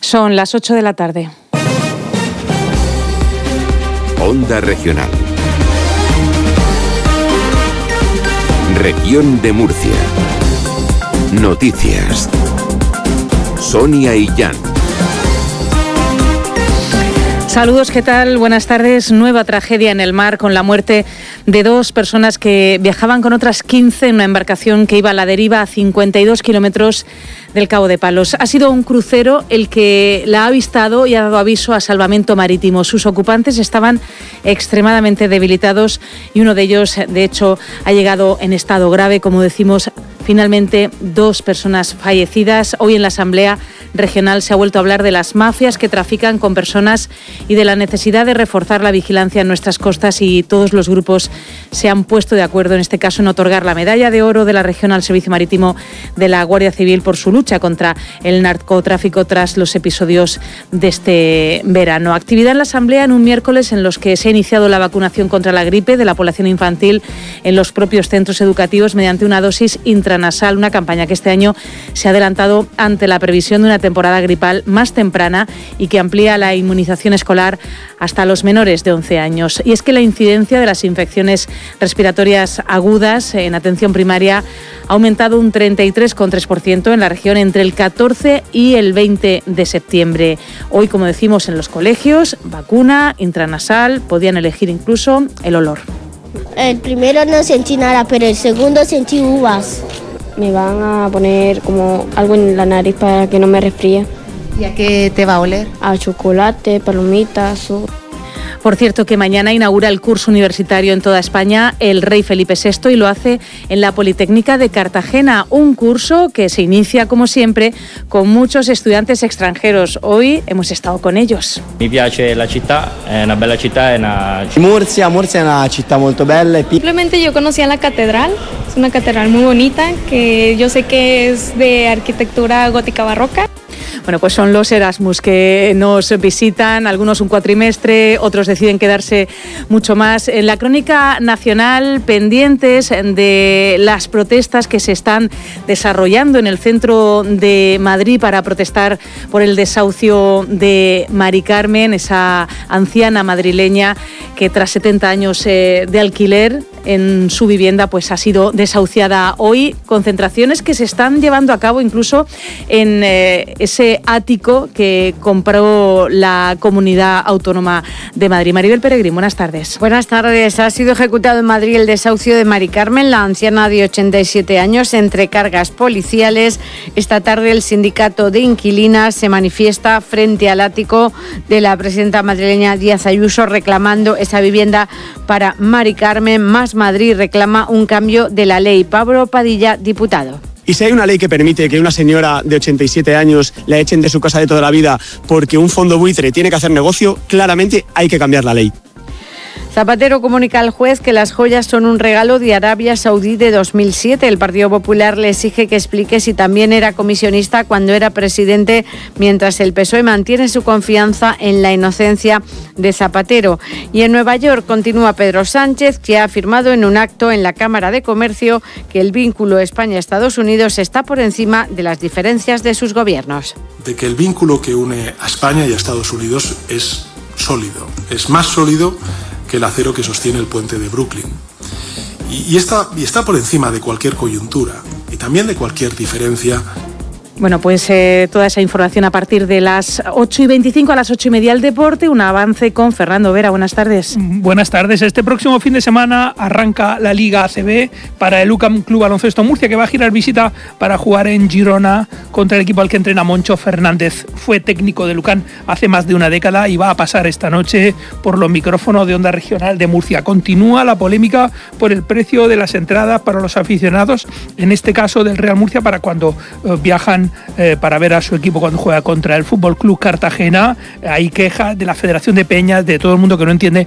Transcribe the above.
Son las 8 de la tarde. Onda Regional. Región de Murcia. Noticias. Sonia Illán. Saludos, ¿qué tal? Buenas tardes. Nueva tragedia en el mar con la muerte de 2 personas que viajaban con otras 15 en una embarcación que iba a la deriva a 52 kilómetros del Cabo de Palos. Ha sido un crucero el que la ha avistado y ha dado aviso a Salvamento Marítimo. Sus ocupantes estaban extremadamente debilitados y uno de ellos, de hecho, ha llegado en estado grave, como decimos. Finalmente, 2 personas fallecidas. Hoy en la Asamblea Regional se ha vuelto a hablar de las mafias que trafican con personas y de la necesidad de reforzar la vigilancia en nuestras costas, y todos los grupos se han puesto de acuerdo, en este caso, en otorgar la medalla de oro de la región al Servicio Marítimo de la Guardia Civil por su lucha contra el narcotráfico tras los episodios de este verano. Actividad en la Asamblea en un miércoles en los que se ha iniciado la vacunación contra la gripe de la población infantil en los propios centros educativos mediante una dosis intranasal, una campaña que este año se ha adelantado ante la previsión de una temporada gripal más temprana y que amplía la inmunización escolar hasta los menores de 11 años. Y es que la incidencia de las infecciones respiratorias agudas en atención primaria ha aumentado un 33,3% en la región entre el 14 y el 20 de septiembre. Hoy, como decimos, en los colegios, vacuna intranasal, podían elegir incluso el olor. El primero no sentí nada, pero el segundo sentí uvas. Me van a poner como algo en la nariz para que no me resfríe. ¿Y a qué te va a oler? A chocolate, palomitas, Por cierto, que mañana inaugura el curso universitario en toda España el Rey Felipe VI y lo hace en la Politécnica de Cartagena. Un curso que se inicia, como siempre, con muchos estudiantes extranjeros. Hoy hemos estado con ellos. Mi piace la città, è una bella città, è una... Murcia es una città molto bella. Simplemente yo conocía la catedral, es una catedral muy bonita que yo sé que es de arquitectura gótica barroca. Bueno, pues son los Erasmus que nos visitan, algunos un cuatrimestre, otros deciden quedarse mucho más. En la crónica nacional, pendientes de las protestas que se están desarrollando en el centro de Madrid para protestar por el desahucio de Mari Carmen, esa anciana madrileña que tras 70 años de alquiler en su vivienda pues ha sido desahuciada. Hoy concentraciones que se están llevando a cabo incluso en ese ático que compró la Comunidad Autónoma de Madrid. Maribel Peregrín, buenas tardes. Buenas tardes. Ha sido ejecutado en Madrid el desahucio de Mari Carmen, la anciana de 87 años, entre cargas policiales. Esta tarde el sindicato de inquilinas se manifiesta frente al ático de la presidenta madrileña Díaz Ayuso reclamando esa vivienda para Mari Carmen. Más Madrid reclama un cambio de la ley. Pablo Padilla, diputado. Y si hay una ley que permite que una señora de 87 años la echen de su casa de toda la vida porque un fondo buitre tiene que hacer negocio, claramente hay que cambiar la ley. Zapatero comunica al juez que las joyas son un regalo de Arabia Saudí de 2007. El Partido Popular le exige que explique si también era comisionista cuando era presidente, mientras el PSOE mantiene su confianza en la inocencia de Zapatero. Y en Nueva York continúa Pedro Sánchez, que ha afirmado en un acto en la Cámara de Comercio que el vínculo España-Estados Unidos está por encima de las diferencias de sus gobiernos. De que el vínculo que une a España y a Estados Unidos es sólido, es más sólido que el acero que sostiene el puente de Brooklyn. Y está por encima de cualquier coyuntura y también de cualquier diferencia. Bueno, pues toda esa información a partir de las 8:25 a las 8:30 el deporte. Un avance con Fernando Vera. Buenas tardes. Buenas tardes. Este próximo fin de semana arranca la Liga ACB para el UCAM Club Baloncesto Murcia, que va a girar visita para jugar en Girona contra el equipo al que entrena Moncho Fernández. Fue técnico del UCAM hace más de una década y va a pasar esta noche por los micrófonos de Onda Regional de Murcia. Continúa la polémica por el precio de las entradas para los aficionados, en este caso del Real Murcia, para cuando viajan para ver a su equipo cuando juega contra el Fútbol Club Cartagena. Hay quejas de la Federación de Peñas, de todo el mundo que no entiende